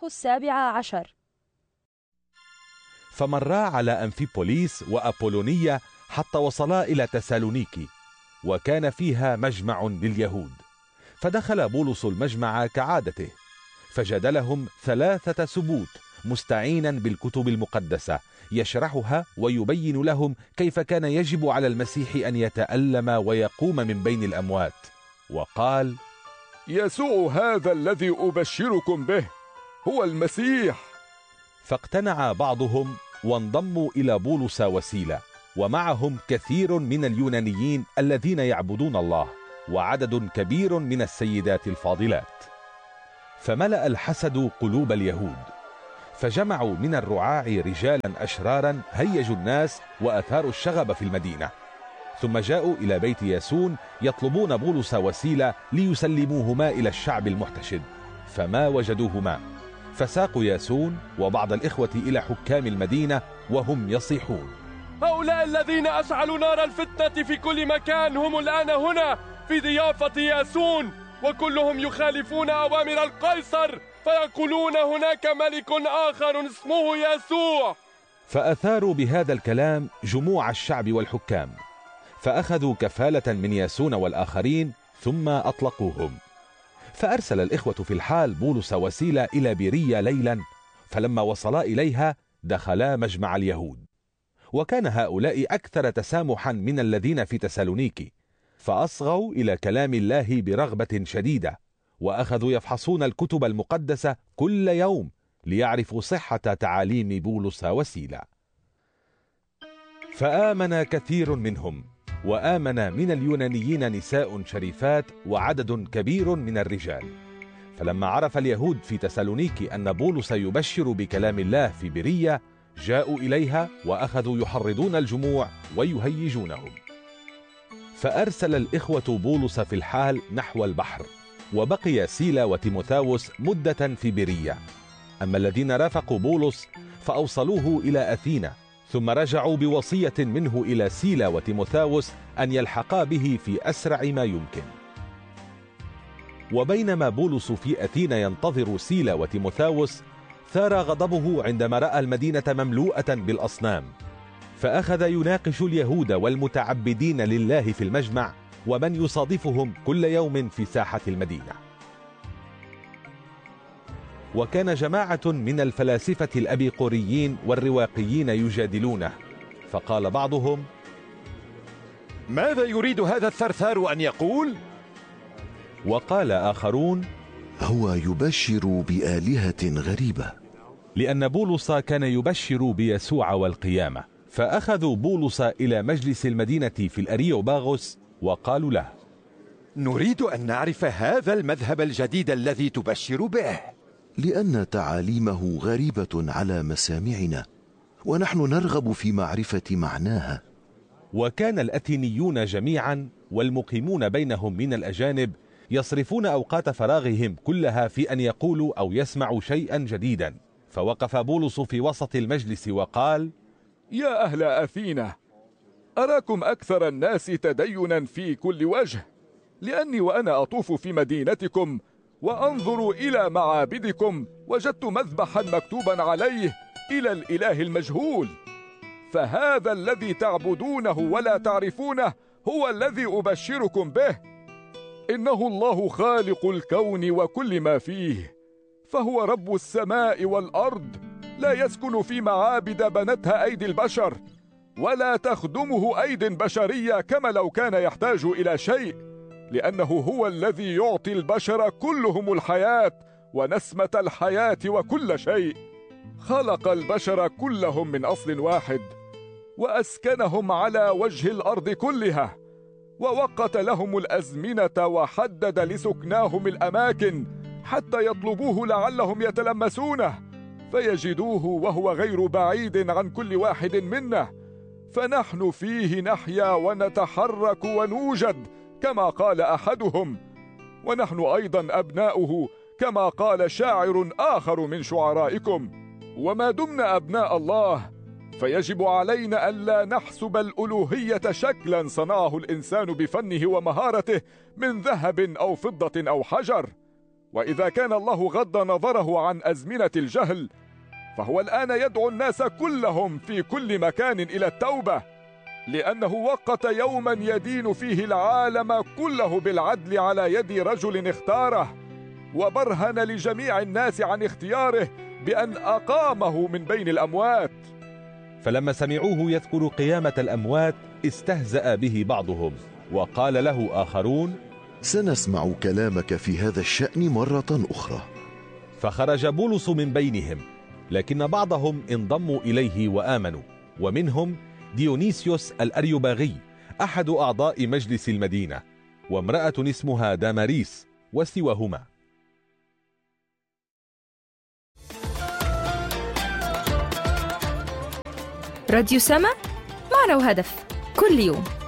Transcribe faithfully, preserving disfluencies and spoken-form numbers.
الإصحاح السابع عشر. فمرا على أنفيبوليس وأبولونية حتى وصلا إلى تسالونيكي، وكان فيها مجمع لليهود. فدخل بولس المجمع كعادته، فجادلهم ثلاثة سبوت مستعينا بالكتب المقدسة، يشرحها ويبين لهم كيف كان يجب على المسيح أن يتألم ويقوم من بين الأموات. وقال: يسوع هذا الذي أبشركم به هو المسيح. فاقتنع بعضهم وانضموا إلى بولس وسيلة، ومعهم كثير من اليونانيين الذين يعبدون الله، وعدد كبير من السيدات الفاضلات. فملأ الحسد قلوب اليهود، فجمعوا من الرعاع رجالا أشرارا هيجوا الناس وأثاروا الشغب في المدينة، ثم جاءوا إلى بيت ياسون يطلبون بولس وسيلة ليسلموهما إلى الشعب المحتشد، فما وجدوهما، فساقوا ياسون وبعض الإخوة إلى حكام المدينة وهم يصيحون: هؤلاء الذين أشعلوا نار الفتنة في كل مكان هم الآن هنا في ضيافة ياسون، وكلهم يخالفون أوامر القيصر، فيقولون هناك ملك آخر اسمه يسوع. فأثاروا بهذا الكلام جموع الشعب والحكام، فأخذوا كفالة من ياسون والآخرين ثم أطلقوهم. فأرسل الإخوة في الحال بولس وسيلة إلى بيرية ليلا، فلما وصلا إليها دخلا مجمع اليهود، وكان هؤلاء أكثر تسامحا من الذين في تسالونيكي، فأصغوا إلى كلام الله برغبة شديدة، وأخذوا يفحصون الكتب المقدسة كل يوم ليعرفوا صحة تعاليم بولس وسيلة. فآمن كثير منهم، وآمن من اليونانيين نساء شريفات وعدد كبير من الرجال. فلما عرف اليهود في تسالونيكي أن بولس يبشر بكلام الله في بيرية، جاءوا إليها وأخذوا يحرضون الجموع ويهيجونهم. فأرسل الإخوة بولس في الحال نحو البحر، وبقي سيلا وتيموثاوس مدة في بيرية. أما الذين رافقوا بولس فأوصلوه إلى أثينا، ثم رجعوا بوصية منه إلى سيلا وتيموثاوس أن يلحقا به في أسرع ما يمكن. وبينما بولس في أثينا ينتظر سيلا وتيموثاوس، ثار غضبه عندما رأى المدينة مملوءة بالأصنام، فأخذ يناقش اليهود والمتعبدين لله في المجمع ومن يصادفهم كل يوم في ساحة المدينة. وكان جماعة من الفلاسفة الأبيقوريين والرواقيين يجادلونه، فقال بعضهم: ماذا يريد هذا الثرثار أن يقول؟ وقال آخرون: هو يبشر بآلهة غريبة. لأن بولس كان يبشر بيسوع والقيامة. فأخذوا بولس إلى مجلس المدينة في الأريوباغوس وقالوا له: نريد أن نعرف هذا المذهب الجديد الذي تبشر به، لأن تعاليمه غريبة على مسامعنا، ونحن نرغب في معرفة معناها. وكان الأثينيون جميعا والمقيمون بينهم من الأجانب يصرفون أوقات فراغهم كلها في أن يقولوا أو يسمعوا شيئا جديدا. فوقف بولس في وسط المجلس وقال: يا أهل أثينا، أراكم أكثر الناس تدينا في كل وجه، لأني وأنا أطوف في مدينتكم وأنظر إلى معابدكم وجدت مذبحا مكتوبا عليه إلى الإله المجهول. فهذا الذي تعبدونه ولا تعرفونه هو الذي أبشركم به. إنه الله خالق الكون وكل ما فيه، فهو رب السماء والأرض، لا يسكن في معابد بنتها أيدي البشر، ولا تخدمه أيد بشرية كما لو كان يحتاج إلى شيء، لأنه هو الذي يعطي البشر كلهم الحياة ونسمة الحياة وكل شيء. خلق البشر كلهم من أصل واحد، وأسكنهم على وجه الأرض كلها، ووقت لهم الأزمنة وحدد لسكناهم الأماكن حتى يطلبوه لعلهم يتلمسونه فيجدوه وهو غير بعيد عن كل واحد منا، فنحن فيه نحيا ونتحرك ونوجد كما قال أحدهم، ونحن أيضا أبناؤه كما قال شاعر آخر من شعرائكم. وما دمنا أبناء الله فيجب علينا ألا نحسب الألوهية شكلا صنعه الإنسان بفنه ومهارته من ذهب أو فضة أو حجر، وإذا كان الله غض نظره عن أزمنة الجهل، فهو الآن يدعو الناس كلهم في كل مكان إلى التوبة، لأنه وقت يوما يدين فيه العالم كله بالعدل على يد رجل اختاره، وبرهن لجميع الناس عن اختياره بأن أقامه من بين الأموات. فلما سمعوه يذكر قيامة الأموات استهزأ به بعضهم، وقال له آخرون: سنسمع كلامك في هذا الشأن مرة أخرى. فخرج بولس من بينهم، لكن بعضهم انضموا إليه وآمنوا، ومنهم ديونيسيوس الأريوباغي أحد أعضاء مجلس المدينة، وامرأة اسمها داماريس، وسواهما. راديو سما، معنى وهدف، كل يوم.